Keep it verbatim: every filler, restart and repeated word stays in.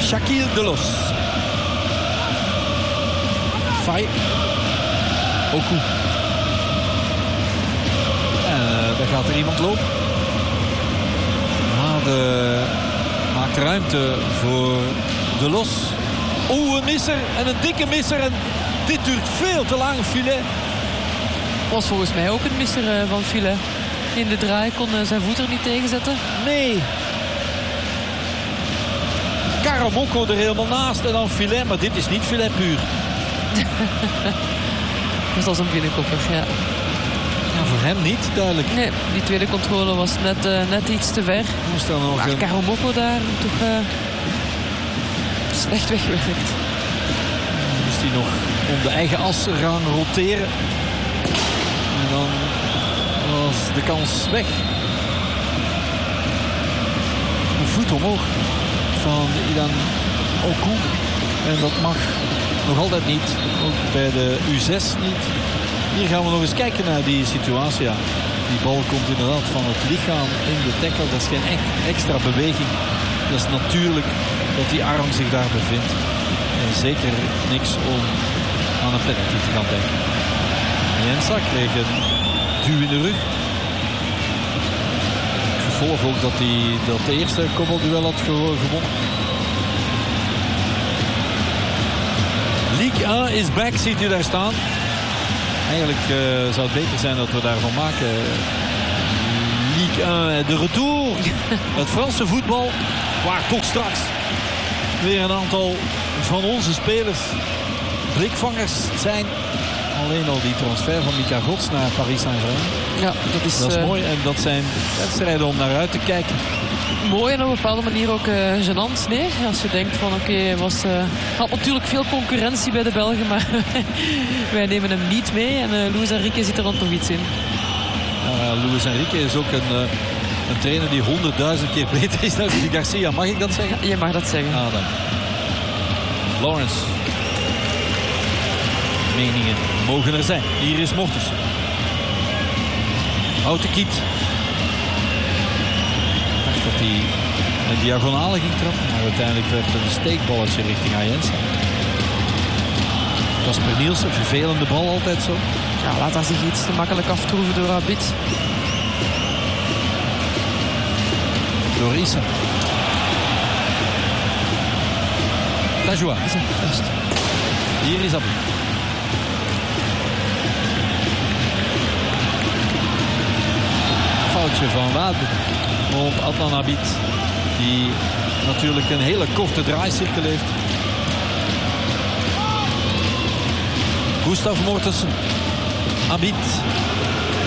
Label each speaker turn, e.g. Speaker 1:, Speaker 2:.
Speaker 1: Shaquille Delos. Faye. Oku. En uh, daar gaat er iemand lopen. Made maakt ruimte voor Delos. Oeh, een misser en een dikke misser. En dit duurt veel te lang. Filet.
Speaker 2: Was volgens mij ook een misser uh, van Filet. In de draai kon uh, zijn voet er niet tegen zetten.
Speaker 1: Nee. Karamoko er helemaal naast en dan Filet. Maar dit is niet Filet puur.
Speaker 2: Dat was een binnenkopper, ja.
Speaker 1: Ja, voor hem niet, duidelijk.
Speaker 2: Nee, die tweede controle was net, uh, net iets te ver.
Speaker 1: Moest dan nog
Speaker 2: maar
Speaker 1: een...
Speaker 2: Karamoko daar toch uh, slecht weggewerkt.
Speaker 1: Moest hij nog om de eigen as gaan roteren. En dan was de kans weg. Een voet omhoog van Ilan Oku. En dat mag nog altijd niet. Ook bij de U zes niet. Hier gaan we nog eens kijken naar die situatie. Ja, die bal komt inderdaad van het lichaam in de tackle. Dat is geen echt extra beweging. Dat is natuurlijk dat die arm zich daar bevindt. En zeker niks om aan een penalty te gaan denken. Jensa kreeg een duw in de rug. Gevolg ook dat hij dat de eerste koppelduel had gewonnen. Ligue één is back, ziet u daar staan. Eigenlijk uh, zou het beter zijn dat we daarvan maken. Ligue één, de retour. Het Franse voetbal, waar toch straks weer een aantal van onze spelers blikvangers zijn. Alleen al die transfer van Mika Gods naar Paris Saint-Germain.
Speaker 2: Ja, dat is,
Speaker 1: dat is
Speaker 2: uh,
Speaker 1: mooi en dat zijn wedstrijden om naar uit te kijken.
Speaker 2: Mooi en op een bepaalde manier ook uh, gênant. Nee, als je denkt van oké, okay, was uh, had natuurlijk veel concurrentie bij de Belgen, maar wij nemen hem niet mee. En uh, Luis Enrique zit er dan toch iets in.
Speaker 1: Uh, Luis Enrique is ook een, uh, een trainer die honderdduizend keer beter is dan Rudi Garcia. Mag ik dat zeggen?
Speaker 2: Je mag dat zeggen.
Speaker 1: Ah, dank. Lawrence. Meningen mogen er zijn. Hier is Mortis. Houten Kiet. Ik dacht dat hij een diagonale ging trappen. Maar uiteindelijk werd het een steekballetje richting Ayensa. Kasper Nielsen, vervelende bal altijd zo.
Speaker 2: Ja, laat hij zich iets te makkelijk aftroeven door Abid.
Speaker 1: Door Issa. Tajua. Hier is Abid. Foutje van Waden op Adnan Abid. Die natuurlijk een hele korte draaicirkel heeft. Gustav Mortensen. Abid.